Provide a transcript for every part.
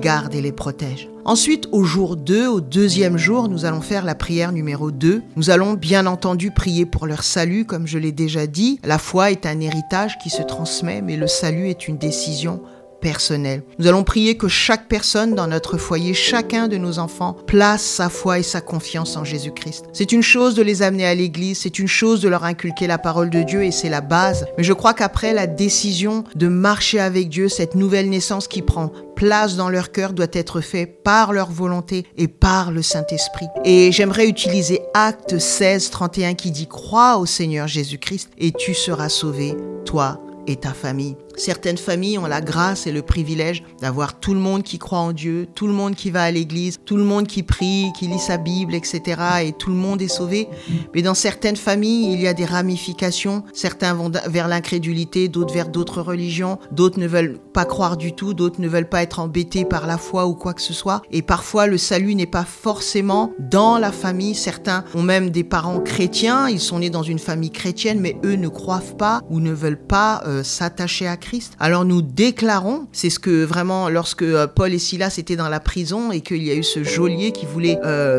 garde et les protège. Ensuite, au jour 2, au deuxième jour, nous allons faire la prière numéro 2. Nous allons bien entendu prier pour leur salut, comme je l'ai déjà dit. La foi est un héritage qui se transmet, mais le salut est une décision personnelle. Nous allons prier que chaque personne dans notre foyer, chacun de nos enfants, place sa foi et sa confiance en Jésus-Christ. C'est une chose de les amener à l'église, c'est une chose de leur inculquer la parole de Dieu et c'est la base. Mais je crois qu'après la décision de marcher avec Dieu, cette nouvelle naissance qui prend place dans leur cœur doit être faite par leur volonté et par le Saint-Esprit. Et j'aimerais utiliser Actes 16, 31 qui dit « Crois au Seigneur Jésus-Christ et tu seras sauvé, toi et ta famille ». Certaines familles ont la grâce et le privilège d'avoir tout le monde qui croit en Dieu, tout le monde qui va à l'église, tout le monde qui prie, qui lit sa Bible, etc. et tout le monde est sauvé. Mais dans certaines familles, il y a des ramifications. Certains vont vers l'incrédulité, d'autres vers d'autres religions, d'autres ne veulent pas croire du tout, d'autres ne veulent pas être embêtés par la foi ou quoi que ce soit. Et parfois, le salut n'est pas forcément dans la famille. Certains ont même des parents chrétiens, ils sont nés dans une famille chrétienne, mais eux ne croient pas ou ne veulent pas s'attacher à Christ. Alors nous déclarons, c'est ce que vraiment lorsque Paul et Silas étaient dans la prison et qu'il y a eu ce geôlier qui voulait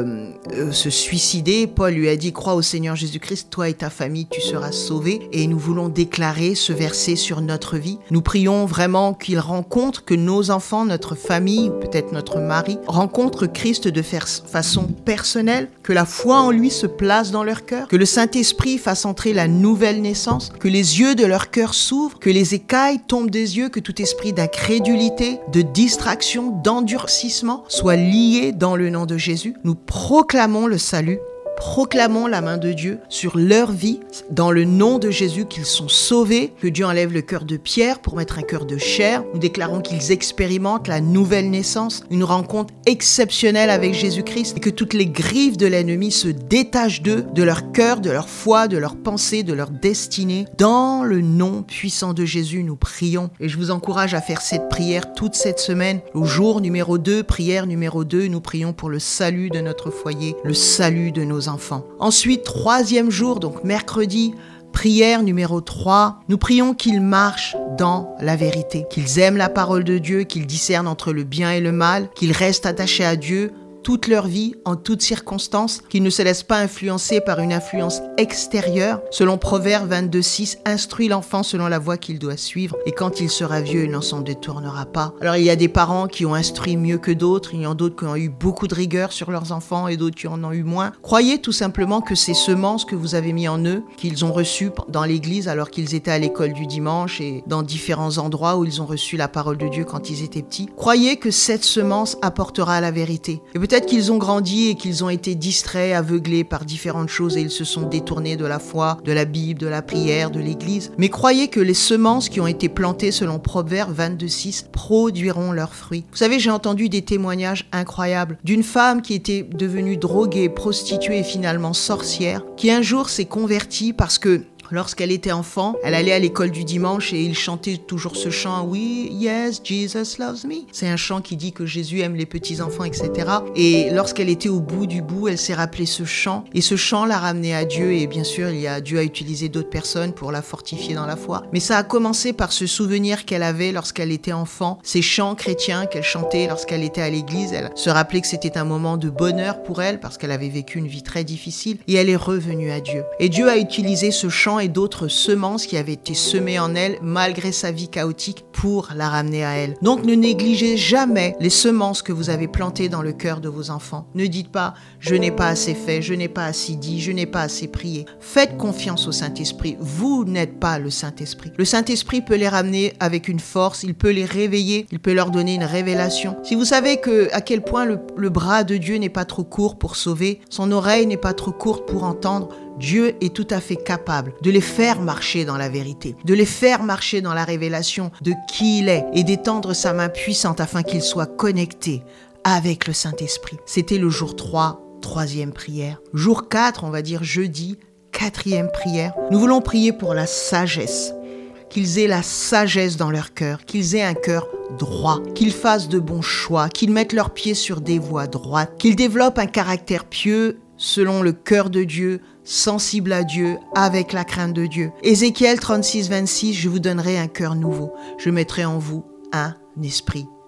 se suicider, Paul lui a dit « Crois au Seigneur Jésus-Christ, toi et ta famille, tu seras sauvés » et nous voulons déclarer ce verset sur notre vie. Nous prions vraiment qu'il rencontre, que nos enfants, notre famille, peut-être notre mari, rencontrent Christ de façon personnelle, que la foi en lui se place dans leur cœur, que le Saint-Esprit fasse entrer la nouvelle naissance, que les yeux de leur cœur s'ouvrent, que les écailles tombe des yeux, que tout esprit d'incrédulité, de distraction, d'endurcissement soit lié dans le nom de Jésus. Nous proclamons le salut, proclamons la main de Dieu sur leur vie, dans le nom de Jésus, qu'ils sont sauvés, que Dieu enlève le cœur de pierre pour mettre un cœur de chair. Nous déclarons qu'ils expérimentent la nouvelle naissance, une rencontre exceptionnelle avec Jésus-Christ, et que toutes les griffes de l'ennemi se détachent d'eux, de leur cœur, de leur foi, de leur pensée, de leur destinée. Dans le nom puissant de Jésus, nous prions. Et je vous encourage à faire cette prière toute cette semaine. Au jour numéro 2, prière numéro 2, nous prions pour le salut de notre foyer, le salut de nos enfants. Ensuite, troisième jour, donc mercredi, prière numéro 3, nous prions qu'ils marchent dans la vérité, qu'ils aiment la parole de Dieu, qu'ils discernent entre le bien et le mal, qu'ils restent attachés à Dieu toute leur vie, en toutes circonstances, qu'ils ne se laissent pas influencer par une influence extérieure. Selon Proverbe 22:6, instruis l'enfant selon la voie qu'il doit suivre, et quand il sera vieux, il n'en s'en détournera pas. Alors il y a des parents qui ont instruit mieux que d'autres, il y en a d'autres qui ont eu beaucoup de rigueur sur leurs enfants et d'autres qui en ont eu moins. Croyez tout simplement que ces semences que vous avez mis en eux, qu'ils ont reçues dans l'église alors qu'ils étaient à l'école du dimanche et dans différents endroits où ils ont reçu la parole de Dieu quand ils étaient petits, croyez que cette semence apportera la vérité. Et peut-être qu'ils ont grandi et qu'ils ont été distraits, aveuglés par différentes choses et ils se sont détournés de la foi, de la Bible, de la prière, de l'église. Mais croyez que les semences qui ont été plantées selon Proverbe 22:6 produiront leurs fruits. Vous savez, j'ai entendu des témoignages incroyables d'une femme qui était devenue droguée, prostituée et finalement sorcière, qui un jour s'est convertie parce que lorsqu'elle était enfant, elle allait à l'école du dimanche et il chantait toujours ce chant « Oui, yes, Jesus loves me ». C'est un chant qui dit que Jésus aime les petits-enfants, etc. Et lorsqu'elle était au bout du bout, elle s'est rappelée ce chant. Et ce chant l'a ramenée à Dieu. Et bien sûr, Dieu a utilisé d'autres personnes pour la fortifier dans la foi. Mais ça a commencé par ce souvenir qu'elle avait lorsqu'elle était enfant. Ces chants chrétiens qu'elle chantait lorsqu'elle était à l'église. Elle se rappelait que c'était un moment de bonheur pour elle parce qu'elle avait vécu une vie très difficile. Et elle est revenue à Dieu. Et Dieu a utilisé ce chant et d'autres semences qui avaient été semées en elle malgré sa vie chaotique pour la ramener à elle. Donc ne négligez jamais les semences que vous avez plantées dans le cœur de vos enfants. Ne dites pas « je n'ai pas assez fait, je n'ai pas assez dit, je n'ai pas assez prié ». Faites confiance au Saint-Esprit. Vous n'êtes pas le Saint-Esprit. Le Saint-Esprit peut les ramener avec une force, il peut les réveiller, il peut leur donner une révélation. Si vous savez à quel point le bras de Dieu n'est pas trop court pour sauver, son oreille n'est pas trop courte pour entendre, Dieu est tout à fait capable de les faire marcher dans la vérité, de les faire marcher dans la révélation de qui il est et d'étendre sa main puissante afin qu'ils soient connectés avec le Saint-Esprit. C'était le jour 3, troisième prière. Jour 4, on va dire jeudi, quatrième prière. Nous voulons prier pour la sagesse. Qu'ils aient la sagesse dans leur cœur, qu'ils aient un cœur droit, qu'ils fassent de bons choix, qu'ils mettent leurs pieds sur des voies droites, qu'ils développent un caractère pieux selon le cœur de Dieu, sensible à Dieu, avec la crainte de Dieu. Ézéchiel 36, 26, je vous donnerai un cœur nouveau. Je mettrai en vous un esprit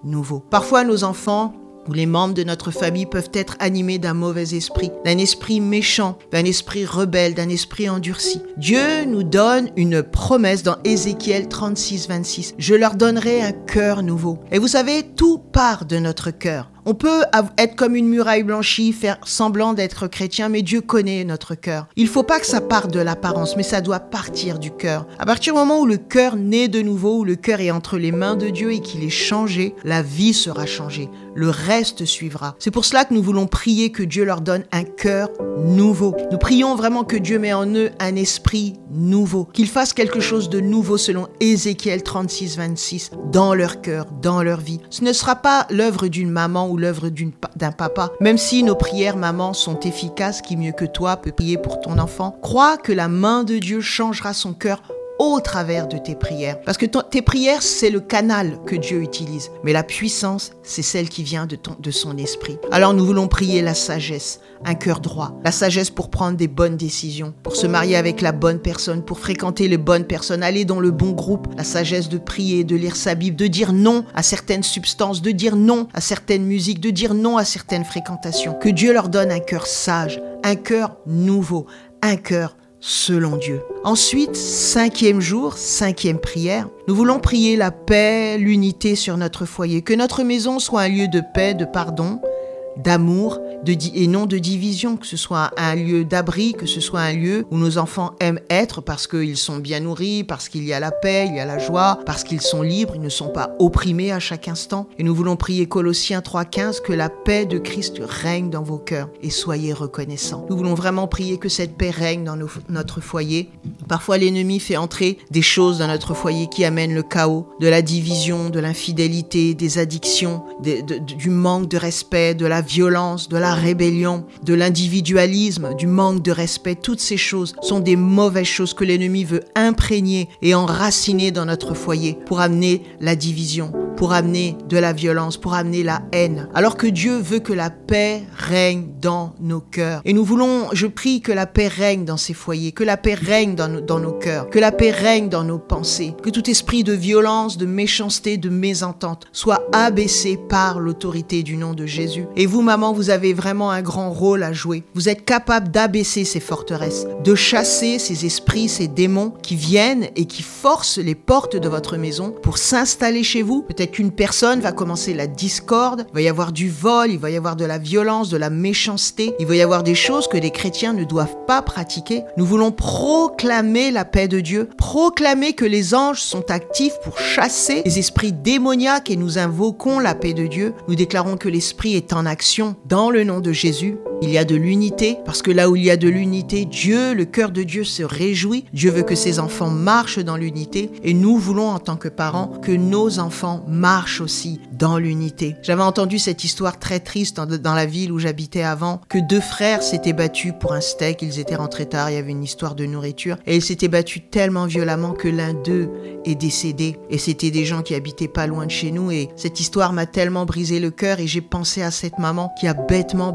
nouveau. Parfois, nos enfants ou les membres de notre famille peuvent être animés d'un mauvais esprit, d'un esprit méchant, d'un esprit rebelle, d'un esprit endurci. Dieu nous donne une promesse dans Ézéchiel 36, 26. « Je leur donnerai un cœur nouveau. » Et vous savez, tout part de notre cœur. On peut être comme une muraille blanchie, faire semblant d'être chrétien, mais Dieu connaît notre cœur. Il ne faut pas que ça parte de l'apparence, mais ça doit partir du cœur. À partir du moment où le cœur naît de nouveau, où le cœur est entre les mains de Dieu et qu'il est changé, la vie sera changée. Le reste suivra. C'est pour cela que nous voulons prier que Dieu leur donne un cœur nouveau. Nous prions vraiment que Dieu met en eux un esprit nouveau, qu'il fasse quelque chose de nouveau selon Ézéchiel 36, 26, dans leur cœur, dans leur vie. Ce ne sera pas l'œuvre d'une maman ou l'œuvre d'un papa. Même si nos prières, maman, sont efficaces, qui mieux que toi peut prier pour ton enfant, crois que la main de Dieu changera son cœur au travers de tes prières. Parce que tes prières, c'est le canal que Dieu utilise. Mais la puissance, c'est celle qui vient de son esprit. Alors nous voulons prier la sagesse, un cœur droit, la sagesse pour prendre des bonnes décisions, pour se marier avec la bonne personne, pour fréquenter les bonnes personnes, aller dans le bon groupe, la sagesse de prier, de lire sa Bible, de dire non à certaines substances, de dire non à certaines musiques, de dire non à certaines fréquentations. Que Dieu leur donne un cœur sage, un cœur nouveau, un cœur selon Dieu. Ensuite, 5e jour, 5e prière, nous voulons prier la paix, l'unité sur notre foyer, que notre maison soit un lieu de paix, de pardon, d'amour et non de division, que ce soit un lieu d'abri, que ce soit un lieu où nos enfants aiment être parce qu'ils sont bien nourris, parce qu'il y a la paix, il y a la joie, parce qu'ils sont libres, ils ne sont pas opprimés à chaque instant. Et nous voulons prier Colossiens 3,15, que la paix de Christ règne dans vos cœurs et soyez reconnaissants. Nous voulons vraiment prier que cette paix règne dans notre foyer. Parfois l'ennemi fait entrer des choses dans notre foyer qui amènent le chaos, de la division, de l'infidélité, des addictions, du manque de respect, de la violence, de la rébellion, de l'individualisme, du manque de respect. Toutes ces choses sont des mauvaises choses que l'ennemi veut imprégner et enraciner dans notre foyer pour amener la division, pour amener de la violence, pour amener la haine. Alors que Dieu veut que la paix règne dans nos cœurs. Et je prie que la paix règne dans ces foyers, que la paix règne dans nos cœurs, que la paix règne dans nos pensées, que tout esprit de violence, de méchanceté, de mésentente soit abaissé par l'autorité du nom de Jésus. Et vous, maman, vous avez vraiment un grand rôle à jouer. Vous êtes capable d'abaisser ces forteresses, de chasser ces esprits, ces démons qui viennent et qui forcent les portes de votre maison pour s'installer chez vous. Peut-être qu'une personne va commencer la discorde, il va y avoir du vol, il va y avoir de la violence, de la méchanceté, il va y avoir des choses que les chrétiens ne doivent pas pratiquer. Nous voulons proclamer la paix de Dieu, proclamer que les anges sont actifs pour chasser les esprits démoniaques et nous invoquons la paix de Dieu. Nous déclarons que l'esprit est en action dans le nom de Jésus. Il y a de l'unité, parce que là où il y a de l'unité, Dieu, le cœur de Dieu se réjouit. Dieu veut que ses enfants marchent dans l'unité et nous voulons en tant que parents que nos enfants marchent aussi dans l'unité. J'avais entendu cette histoire très triste dans la ville où j'habitais avant, que 2 frères s'étaient battus pour un steak, ils étaient rentrés tard, il y avait une histoire de nourriture et ils s'étaient battus tellement violemment que l'un d'eux est décédé et c'était des gens qui habitaient pas loin de chez nous et cette histoire m'a tellement brisé le cœur et j'ai pensé à cette maman qui a bêtement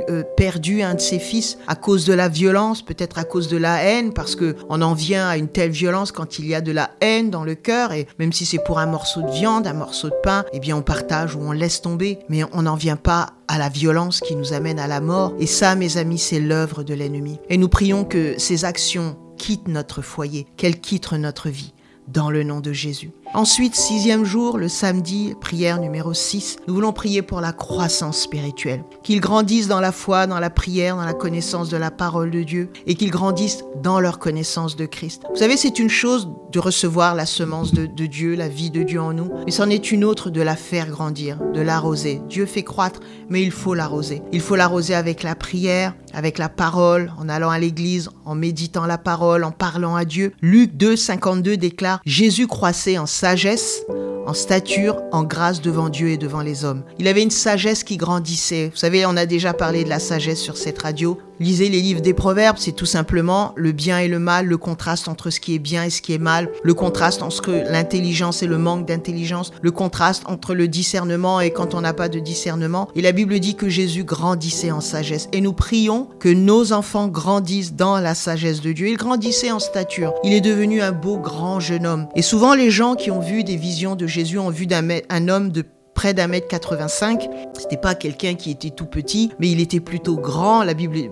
perdu un de ses fils à cause de la violence, peut-être à cause de la haine, parce que on en vient à une telle violence quand il y a de la haine dans le cœur, et même si c'est pour un morceau de viande, un morceau de pain, eh bien on partage ou on laisse tomber, mais on n'en vient pas à la violence qui nous amène à la mort. Et ça, mes amis, c'est l'œuvre de l'ennemi. Et nous prions que ces actions quittent notre foyer, qu'elles quittent notre vie, dans le nom de Jésus. Ensuite, 6e jour, le samedi, prière numéro 6, nous voulons prier pour la croissance spirituelle. Qu'ils grandissent dans la foi, dans la prière, dans la connaissance de la parole de Dieu et qu'ils grandissent dans leur connaissance de Christ. Vous savez, c'est une chose de recevoir la semence de Dieu, la vie de Dieu en nous, mais c'en est une autre de la faire grandir, de l'arroser. Dieu fait croître, mais il faut l'arroser. Il faut l'arroser avec la prière, avec la parole, en allant à l'église, en méditant la parole, en parlant à Dieu. Luc 2, 52 déclare « Jésus croissait en sagesse, en stature, en grâce devant Dieu et devant les hommes. » Il avait une sagesse qui grandissait. Vous savez, on a déjà parlé de la sagesse sur cette radio. Lisez les livres des Proverbes, c'est tout simplement le bien et le mal, le contraste entre ce qui est bien et ce qui est mal, le contraste entre l'intelligence et le manque d'intelligence, le contraste entre le discernement et quand on n'a pas de discernement. Et la Bible dit que Jésus grandissait en sagesse. Et nous prions que nos enfants grandissent dans la sagesse de Dieu. Il grandissait en stature. Il est devenu un beau grand jeune homme. Et souvent, les gens qui ont vu des visions de Jésus ont vu un homme de près d'1m85. C'était pas quelqu'un qui était tout petit, mais il était plutôt grand. La Bible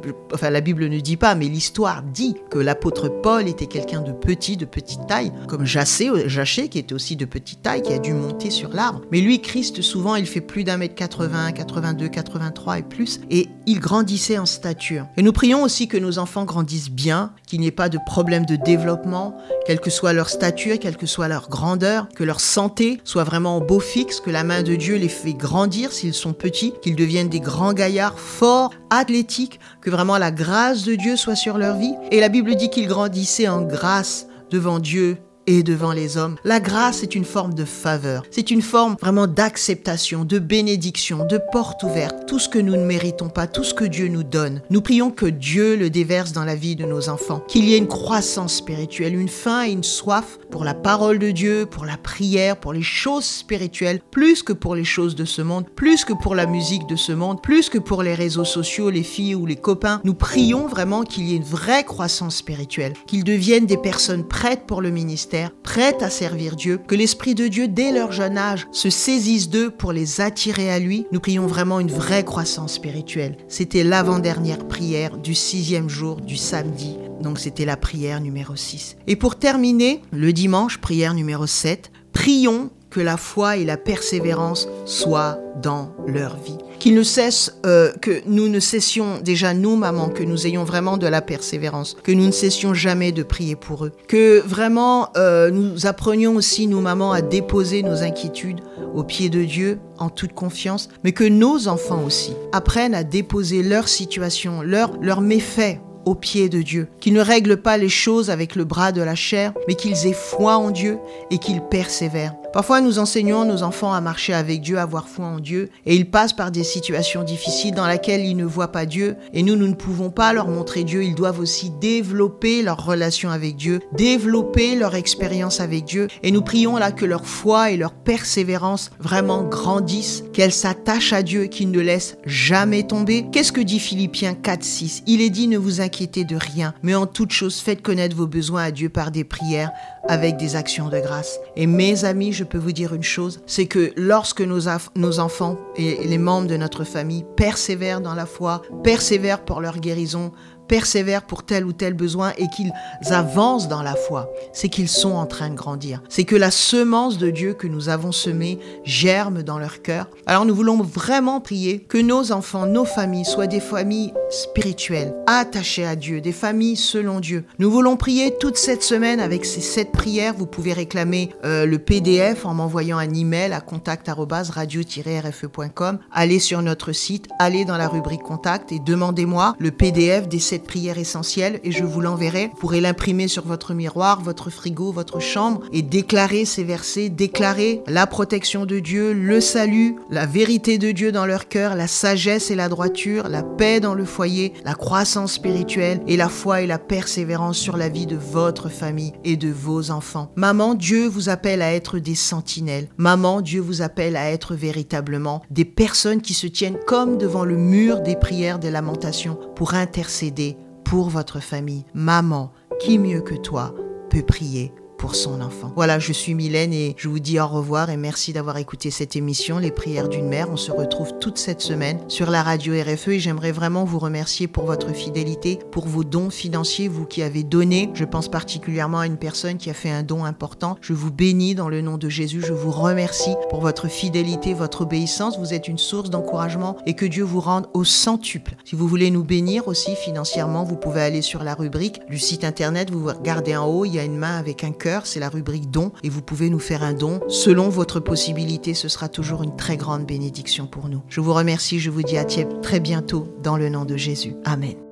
ne dit pas, mais l'histoire dit que l'apôtre Paul était quelqu'un de petit, de petite taille, comme Jachée, qui était aussi de petite taille, qui a dû monter sur l'arbre. Mais lui, Christ, souvent, il fait plus d'1m80, 82, 83 et plus, et il grandissait en stature. Et nous prions aussi que nos enfants grandissent bien, qu'il n'y ait pas de problème de développement, quelle que soit leur stature, quelle que soit leur grandeur, que leur santé soit vraiment au beau fixe, que la main de Dieu les fait grandir s'ils sont petits, qu'ils deviennent des grands gaillards forts, athlétiques, que vraiment la grâce de Dieu soit sur leur vie. Et la Bible dit qu'ils grandissaient en grâce devant Dieu et devant les hommes. La grâce est une forme de faveur. C'est une forme vraiment d'acceptation, de bénédiction, de porte ouverte. Tout ce que nous ne méritons pas, tout ce que Dieu nous donne. Nous prions que Dieu le déverse dans la vie de nos enfants. Qu'il y ait une croissance spirituelle, une faim et une soif pour la parole de Dieu, pour la prière, pour les choses spirituelles, plus que pour les choses de ce monde, plus que pour la musique de ce monde, plus que pour les réseaux sociaux, les filles ou les copains. Nous prions vraiment qu'il y ait une vraie croissance spirituelle, qu'ils deviennent des personnes prêtes pour le ministère, prêtes à servir Dieu, que l'Esprit de Dieu, dès leur jeune âge, se saisisse d'eux pour les attirer à lui. Nous prions vraiment une vraie croissance spirituelle. C'était l'avant-dernière prière du 6e jour du samedi. Donc c'était la prière numéro 6. Et pour terminer, le dimanche, prière numéro 7, prions que la foi et la persévérance soient dans leur vie. Qu'ils ne cessent, que nous ne cessions déjà, nous, maman, que nous ayons vraiment de la persévérance, que nous ne cessions jamais de prier pour eux. Que vraiment, nous apprenions aussi, nous, maman, à déposer nos inquiétudes aux pieds de Dieu en toute confiance, mais que nos enfants aussi apprennent à déposer leur situation, leurs méfaits aux pieds de Dieu, qu'ils ne règlent pas les choses avec le bras de la chair, mais qu'ils aient foi en Dieu et qu'ils persévèrent. Parfois, nous enseignons nos enfants à marcher avec Dieu, à avoir foi en Dieu, et ils passent par des situations difficiles dans lesquelles ils ne voient pas Dieu, et nous ne pouvons pas leur montrer Dieu. Ils doivent aussi développer leur relation avec Dieu, développer leur expérience avec Dieu, et nous prions là que leur foi et leur persévérance vraiment grandissent, qu'elles s'attachent à Dieu, qu'ils ne laissent jamais tomber. Qu'est-ce que dit Philippiens 4:6 ? Il est dit, ne vous inquiétez de rien, mais en toute chose, faites connaître vos besoins à Dieu par des prières, avec des actions de grâce. Et mes amis, je peux vous dire une chose, c'est que lorsque nos enfants et les membres de notre famille persévèrent dans la foi, persévèrent pour leur guérison, persévèrent pour tel ou tel besoin et qu'ils avancent dans la foi, c'est qu'ils sont en train de grandir. C'est que la semence de Dieu que nous avons semée germe dans leur cœur. Alors nous voulons vraiment prier que nos enfants, nos familles soient des familles spirituelles, attachées à Dieu, des familles selon Dieu. Nous voulons prier toute cette semaine avec ces 7 prières. Vous pouvez réclamer le PDF en m'envoyant un email à contact@radio-rfe.com. Allez sur notre site, allez dans la rubrique contact et demandez-moi le PDF des 7 prière essentielle et je vous l'enverrai. Vous pourrez l'imprimer sur votre miroir, votre frigo, votre chambre et déclarer ces versets, déclarer la protection de Dieu, le salut, la vérité de Dieu dans leur cœur, la sagesse et la droiture, la paix dans le foyer, la croissance spirituelle et la foi et la persévérance sur la vie de votre famille et de vos enfants. Maman, Dieu vous appelle à être des sentinelles. Maman, Dieu vous appelle à être véritablement des personnes qui se tiennent comme devant le mur des prières, des lamentations pour intercéder pour votre famille. Maman, qui mieux que toi peut prier pour son enfant. Voilà, je suis Mylène et je vous dis au revoir et merci d'avoir écouté cette émission, Les prières d'une mère. On se retrouve toute cette semaine sur la radio RFE et j'aimerais vraiment vous remercier pour votre fidélité, pour vos dons financiers, vous qui avez donné. Je pense particulièrement à une personne qui a fait un don important. Je vous bénis dans le nom de Jésus. Je vous remercie pour votre fidélité, votre obéissance. Vous êtes une source d'encouragement et que Dieu vous rende au centuple. Si vous voulez nous bénir aussi financièrement, vous pouvez aller sur la rubrique du site internet. Vous regardez en haut, il y a une main avec un cœur. C'est la rubrique don et vous pouvez nous faire un don selon votre possibilité. Ce sera toujours une très grande bénédiction pour nous. Je vous remercie, je vous dis à très bientôt dans le nom de Jésus. Amen.